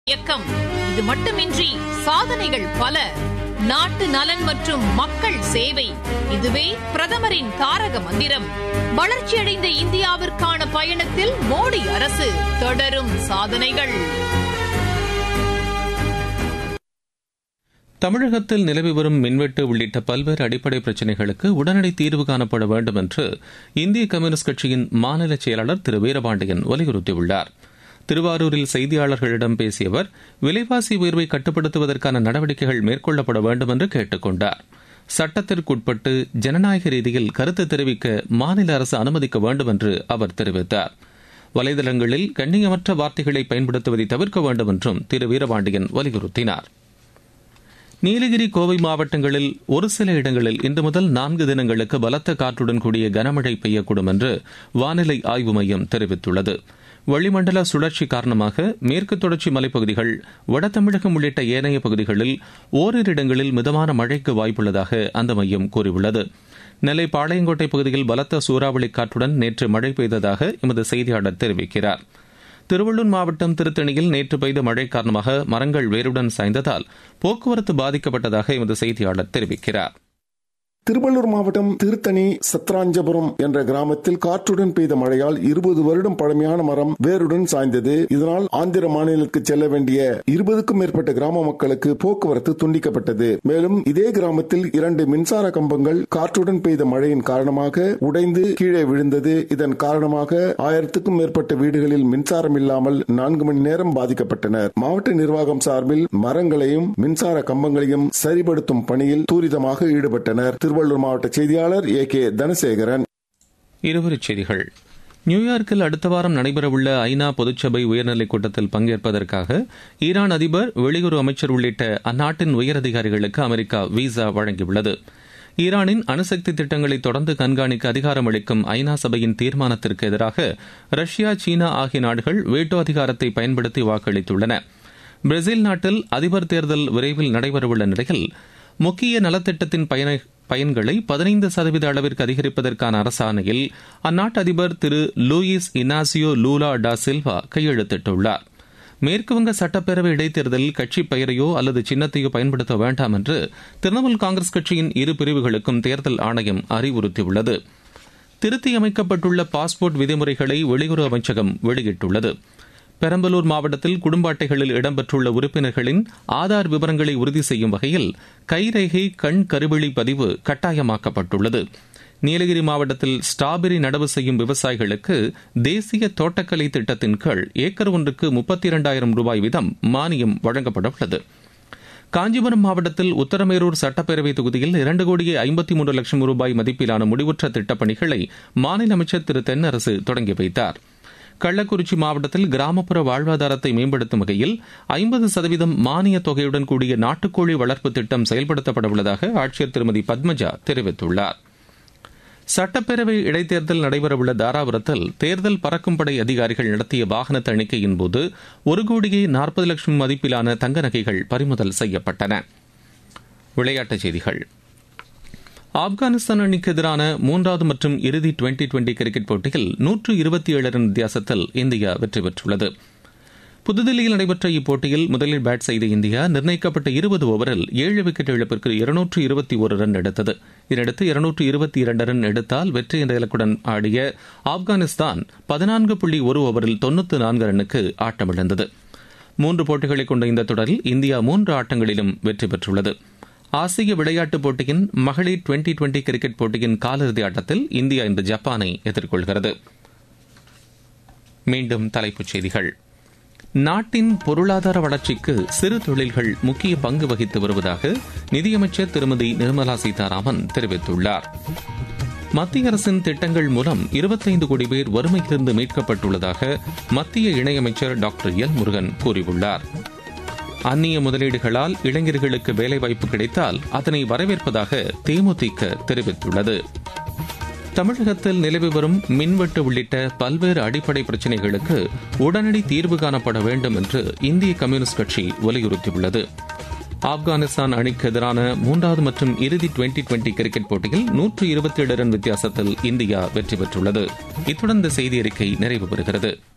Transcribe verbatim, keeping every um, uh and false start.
இயக்கம் இது மட்டுமின்றி சாதனைகள் பல. நாட்டு நலன் மற்றும் மக்கள் சேவை, இதுவே பிரதமரின் தாரக மந்திரம். வளர்ச்சியடைந்த இந்தியாவிற்கான பயணத்தில் மோடி அரசு தொடரும் சாதனைகள். தமிழகத்தில் நிலவி வரும் மின்வெட்டு உள்ளிட்ட பல்வேறு அடிப்படை பிரச்சினைகளுக்கு உடனடி தீர்வு காணப்பட வேண்டும் என்று இந்திய கம்யூனிஸ்ட் கட்சியின் மாநில செயலாளர் திரு வீரபாண்டியன் வலியுறுத்தியுள்ளார். திருவாரூரில் செய்தியாளர்களிடம் பேசிய அவர், விலைவாசி உயர்வை கட்டுப்படுத்துவதற்கான நடவடிக்கைகள் மேற்கொள்ளப்பட வேண்டும் என்று கேட்டுக் கொண்டார். சட்டத்திற்குட்பட்டு ஜனநாயக ரீதியில் கருத்து தெரிவிக்க மாநில அரசு அனுமதிக்க வேண்டும் என்று அவர் தெரிவித்தார். வலைதளங்களில் கண்ணியமற்ற வார்த்தைகளை பயன்படுத்துவதை தவிர்க்க வேண்டும் என்றும் திரு வீரபாண்டியன் வலியுறுத்தினார். நீலகிரி, கோவை மாவட்டங்களில் ஒரு சில இடங்களில் இன்று முதல் நான்கு தினங்களுக்கு பலத்த காற்றுடன் கூடிய கனமழை பெய்யக்கூடும் என்று வானிலை ஆய்வு மையம் தெரிவித்துள்ளது. வளிமண்டல சுழற்சி காரணமாக மேற்கு தொடர்ச்சி மலைப்பகுதிகள், வட தமிழகம் உள்ளிட்ட ஏனைய பகுதிகளில் ஓரிரு இடங்களில் மிதமான மழைக்கு வாய்ப்புள்ளதாக அந்த மையம் கூறியுள்ளது. நெல்லை பாளையங்கோட்டை பகுதியில் பலத்த சூறாவளி காற்றுடன் நேற்று மழை பெய்ததாக எமது செய்தியாளர் தெரிவிக்கிறார். திருவள்ளூர் மாவட்டம் திருத்தணியில் நேற்று பெய்த மழை காரணமாக மரங்கள் வேருடன் சாய்ந்ததால் போக்குவரத்து பாதிக்கப்பட்டதாக எமது செய்தியாளர் தெரிவிக்கிறார். திருவள்ளூர் மாவட்டம் திருத்தணி சத்ராஞ்சபுரம் என்ற கிராமத்தில் காற்றுடன் பெய்த மழையால் இருபது வருடம் பழமையான மரம் வேருடன் சாய்ந்தது. இதனால் ஆந்திர மாநிலத்திற்கு செல்ல வேண்டிய இருபதுக்கும் மேற்பட்ட கிராம மக்களுக்கு போக்குவரத்து துண்டிக்கப்பட்டது. மேலும் இதே கிராமத்தில் இரண்டு மின்சார கம்பங்கள் காற்றுடன் பெய்த மழையின் காரணமாக உடைந்து கீழே விழுந்தது. இதன் காரணமாக ஆயிரத்துக்கும் மேற்பட்ட வீடுகளில் மின்சாரம் இல்லாமல் நான்கு மணி நேரம் பாதிக்கப்பட்டனர். மாவட்ட நிர்வாகம் சார்பில் மரங்களையும் மின்சார கம்பங்களையும் சரிபடுத்தும் பணியில் துரிதமாக ஈடுபட்டனர். திருவள்ளூர் மாவட்ட செய்தியாளர் ஏ கே தனசேகரன். இருவரிச் செய்திகள். நியூயார்க்கில் அடுத்த வாரம் நடைபெறவுள்ள ஐநா பொதுச்சபை உயர்நிலைக் கூட்டத்தில் பங்கேற்பதற்காக ஈரான் அதிபர், வெளியுறவு அமைச்சர் உள்ளிட்ட அந்நாட்டின் உயரதிகாரிகளுக்கு அமெரிக்கா விசா வழங்கியுள்ளது. ஈரானின் அணுசக்தி திட்டங்களை தொடர்ந்து கண்காணிக்க அதிகாரம் அளிக்கும் ஐநா சபையின் தீர்மானத்திற்கு எதிராக ரஷ்யா, சீனா ஆகிய நாடுகள் வேட்டோ அதிகாரத்தை பயன்படுத்தி வாக்களித்துள்ளன. பிரேசில் நாட்டில் அதிபர் தேர்தல் விரைவில் நடைபெறவுள்ள நிலையில் முக்கிய நலத்திட்டத்தின் பயன பயன்களை பதினைந்து சதவீத அளவிற்கு அதிகரிப்பதற்கான அரசாணையில் அந்நாட்டு அதிபர் திரு லூயிஸ் இனாசியோ லூலா டா சில்வா கையெழுத்திட்டுள்ளார். மேற்குவங்க சட்டப்பேரவை இடைத்தேர்தலில் கட்சி பெயரையோ அல்லது சின்னத்தையோ பயன்படுத்த வேண்டாம் என்று திரிணாமுல் காங்கிரஸ் கட்சியின் இரு பிரிவுகளுக்கும் தேர்தல் ஆணையம் அறிவுறுத்தியுள்ளது. திருத்தியமைக்கப்பட்டுள்ள பாஸ்போர்ட் விதிமுறைகளை வெளியுறவு அமைச்சகம் வெளியிட்டுள்ளது. பெரம்பலூர் மாவட்டத்தில் குடும்ப அட்டைகளில் இடம்பெற்றுள்ள உறுப்பினர்களின் ஆதார் விவரங்களை உறுதி செய்யும் வகையில் கைரேகை, கண் கருவிழி பதிவு கட்டாயமாக்கப்பட்டுள்ளது. நீலகிரி மாவட்டத்தில் ஸ்ட்ராபெரி நடவு செய்யும் விவசாயிகளுக்கு தேசிய தோட்டக்கலை திட்டத்தின் கீழ் ஏக்கர் ஒன்றுக்கு முப்பத்தி இரண்டாயிரம் ரூபாய் வீதம் மானியம் வழங்கப்பட உள்ளது. காஞ்சிபுரம் மாவட்டத்தில் உத்தரமேரூர் சட்டப்பேரவை தொகுதியில் இரண்டு கோடியே ஐம்பத்தி மூன்று லட்சம் ரூபாய் மதிப்பிலான முடிவுற்ற திட்டப்பணிகளை மாநில அமைச்சர் திரு தென்னரசு தொடங்கி வைத்தார். கள்ளக்குறிச்சி மாவட்டத்தில் கிராமப்புற வாழ்வாதாரத்தை மேம்படுத்தும் வகையில் ஐம்பது சதவீதம் மானிய தொகையுடன் கூடிய நாட்டுக்கோழி வளர்ப்பு திட்டம் செயல்படுத்தப்பட உள்ளதாக ஆட்சியர் திருமதி பத்மஜா தெரிவித்துள்ளார். சட்டப்பேரவை இடைத்தேர்தல் நடைபெறவுள்ள தாராபுரத்தில் தேர்தல் பறக்கும் படை அதிகாரிகள் நடத்திய வாகன தணிக்கையின் போது ஒரு கோடியே நாற்பது லட்சம் மதிப்பிலான தங்க நகைகள் பறிமுதல் செய்யப்பட்டன. விளையாட்டுச் செய்திகள். ஆப்கானிஸ்தான் அணிக்கு எதிரான மூன்றாவது மற்றும் இறுதி டுவெண்டி டுவெண்டி கிரிக்கெட் போட்டியில் நூற்று இருபத்தி ஏழு ரன் வித்தியாசத்தில் இந்தியா வெற்றி பெற்றுள்ளது. புதுதில்லியில் நடைபெற்ற இப்போட்டியில் முதலில் பேட் செய்த இந்தியா நிர்ணயிக்கப்பட்ட இருபது ஓவரில் ஏழு விக்கெட் இழப்பிற்கு இருநூற்று இருபத்தி ஒரு ரன் எடுத்தது. இதனையடுத்து இருநூற்று இருபத்தி இரண்டு ரன் எடுத்தால் வெற்றி என்ற இலக்குடன் ஆடிய ஆப்கானிஸ்தான் பதினான்கு புள்ளி ஒரு ஓவரில் தொன்னூற்று நான்கு ரன்னுக்கு ஆட்டமிழந்தது. மூன்று போட்டிகளை கொண்ட இந்த தொடரில் இந்தியா மூன்று ஆட்டங்களிலும் வெற்றி பெற்றுள்ளது. ஆசிய விளையாட்டுப் போட்டியின் மகளிர் டுவெண்டி டுவெண்டி கிரிக்கெட் போட்டியின் காலிறுதி ஆட்டத்தில் இந்தியா இன்று ஜப்பானை எதிர்கொள்கிறது. மீண்டும் தலைப்புச் செய்திகள். நாட்டின் பொருளாதார வளர்ச்சிக்கு சிறு தொழில்கள் முக்கிய பங்கு வகித்து வருவதாக நிதியமைச்சர் திருமதி நிர்மலா சீதாராமன் தெரிவித்துள்ளார். மத்திய அரசின் திட்டங்கள் மூலம் இருபத்தைந்து கோடி பேர் வறுமையிலிருந்து மீட்கப்பட்டுள்ளதாக மத்திய இணையமைச்சர் டாக்டர் எல் முருகன் கூறியுள்ளார். அந்நிய முதலீடுகளால் இளைஞர்களுக்கு வேலைவாய்ப்பு கிடைத்தால் அதனை வரவேற்பதாக தேமுதிக தெரிவித்துள்ளது. தமிழகத்தில் நிலவி வரும் மின்வெட்டு உள்ளிட்ட பல்வேறு அடிப்படை பிரச்சினைகளுக்கு உடனடி தீர்வு காணப்பட வேண்டும் என்று இந்திய கம்யூனிஸ்ட் கட்சி வலியுறுத்தியுள்ளது. ஆப்கானிஸ்தான் அணிக்கு எதிரான மூன்றாவது மற்றும் இறுதி டுவெண்டி டுவெண்டி கிரிக்கெட் போட்டியில் நூற்று இருபத்தி ஏழு ரன் வித்தியாசத்தில் இந்தியா வெற்றி பெற்றுள்ளது. இத்துடன் இந்த செய்தி அறிக்கை நிறைவு பெறுகிறது.